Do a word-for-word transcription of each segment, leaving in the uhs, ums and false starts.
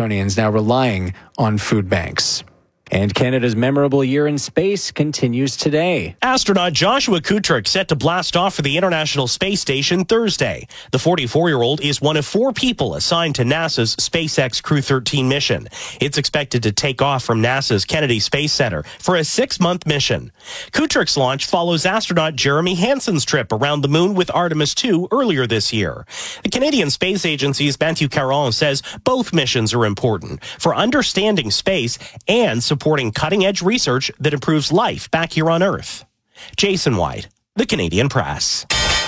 Torontonians now relying on food banks. And Canada's memorable year in space continues today. Astronaut Joshua Kutrick set to blast off for the International Space Station Thursday. The forty-four-year-old is one of four people assigned to NASA's SpaceX Crew thirteen mission. It's expected to take off from NASA's Kennedy Space Center for a six-month mission. Kutrick's launch follows astronaut Jeremy Hansen's trip around the moon with Artemis two earlier this year. The Canadian Space Agency's Matthew Caron says both missions are important for understanding space and supporting cutting-edge research that improves life back here on Earth. Jason White, The Canadian Press.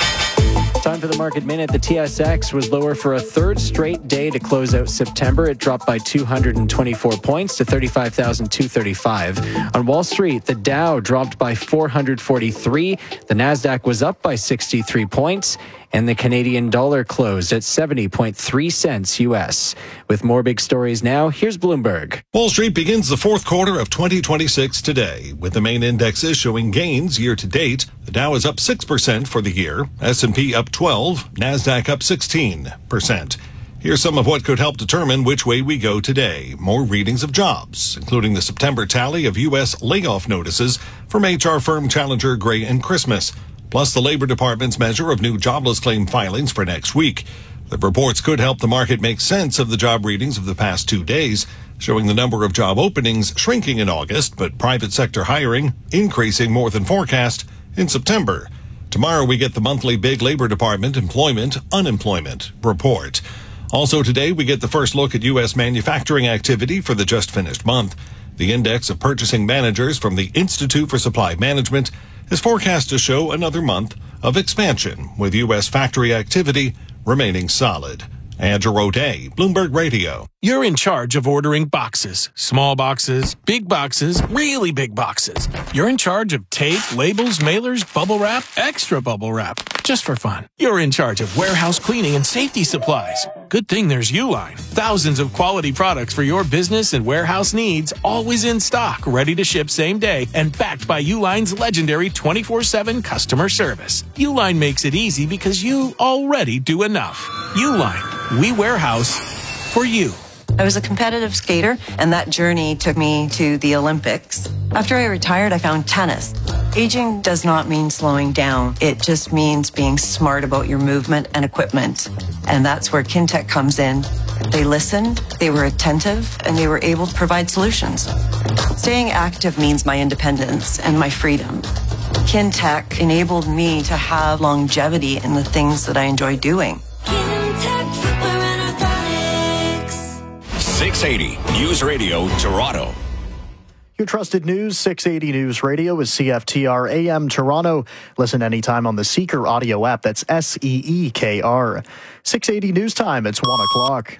Time for the market minute. The T S X was lower for a third straight day to close out September. It dropped by two hundred twenty-four points to thirty-five thousand two hundred thirty-five. On Wall Street, the Dow dropped by four hundred forty-three. The Nasdaq was up by sixty-three points. And the Canadian dollar closed at seventy point three cents U S. With more big stories now, here's Bloomberg. Wall Street begins the fourth quarter of twenty twenty-six today, with the main indexes showing gains year to date. The Dow is up six percent for the year, S and P up twelve, Nasdaq up sixteen percent. Here's some of what could help determine which way we go today. More readings of jobs, including the September tally of U S layoff notices from H R firm Challenger, Gray and Christmas, plus the Labor Department's measure of new jobless claim filings for next week. The reports could help the market make sense of the job readings of the past two days, showing the number of job openings shrinking in August, but private sector hiring increasing more than forecast in September. Tomorrow we get the monthly big Labor Department employment unemployment report. Also today we get the first look at U S manufacturing activity for the just finished month. The index of purchasing managers from the Institute for Supply Management is forecast to show another month of expansion, with U S factory activity remaining solid. Andrew O'Day, Bloomberg Radio. You're in charge of ordering boxes. Small boxes, big boxes, really big boxes. You're in charge of tape, labels, mailers, bubble wrap, extra bubble wrap. Just for fun. You're in charge of warehouse cleaning and safety supplies. Good thing there's Uline. Thousands of quality products for your business and warehouse needs, always in stock, ready to ship same day, and backed by Uline's legendary twenty-four seven customer service. Uline makes it easy because you already do enough. Uline. We warehouse for you. I was a competitive skater, and that journey took me to the Olympics. After I retired, I found tennis. Aging does not mean slowing down. It just means being smart about your movement and equipment. And that's where Kintec comes in. They listened, they were attentive, and they were able to provide solutions. Staying active means my independence and my freedom. Kintec enabled me to have longevity in the things that I enjoy doing. six eighty News Radio, Toronto. Your trusted news, six eighty News Radio is C F T R A M Toronto. Listen anytime on the Seeker audio app. That's S E E K R. six eighty News Time, it's one o'clock.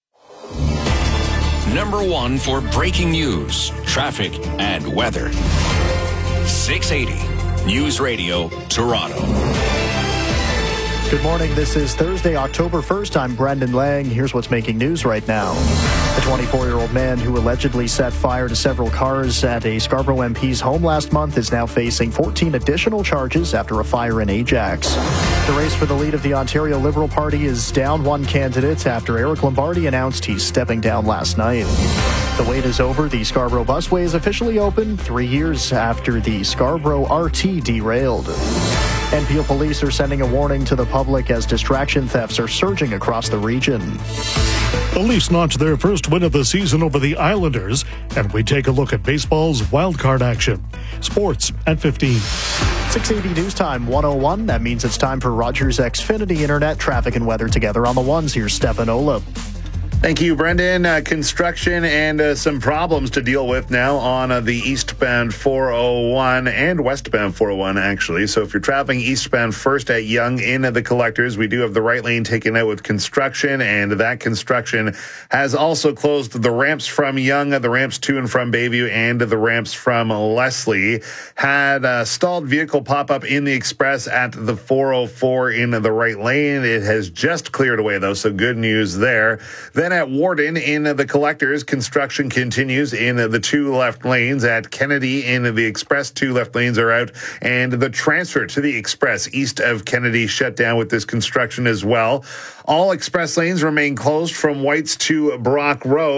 Number one for breaking news, traffic, and weather. six eighty News Radio, Toronto. Good morning. This is Thursday, October first. I'm Brendan Lang. Here's what's making news right now. A twenty-four-year-old man who allegedly set fire to several cars at a Scarborough M P's home last month is now facing fourteen additional charges after a fire in Ajax. The race for the lead of the Ontario Liberal Party is down one candidate after Eric Lombardi announced he's stepping down last night. The wait is over. The Scarborough Busway is officially open three years after the Scarborough R T derailed. N P O police are sending a warning to the public as distraction thefts are surging across the region. The Leafs notched their first win of the season over the Islanders, and we take a look at baseball's wildcard action. Sports at fifteen. six eighty News Time, one oh one. That means it's time for Rogers Xfinity Internet traffic and weather together on the ones. Here's Stefan Olaf. Thank you, Brendan. Uh, construction and uh, some problems to deal with now on uh, the eastbound four oh one and westbound four oh one, actually. So if you're traveling eastbound first at Yonge in the Collectors, we do have the right lane taken out with construction, and that construction has also closed the ramps from Yonge, the ramps to and from Bayview, and the ramps from Leslie. Had a stalled vehicle pop up in the Express at the four oh four in the right lane. It has just cleared away, though, so good news there. Then at Warden in the Collectors, construction continues in the two left lanes. At Kennedy in the Express, two left lanes are out, and the transfer to the Express east of Kennedy shut down with this construction as well. All express lanes remain closed from Whites to Brock Road.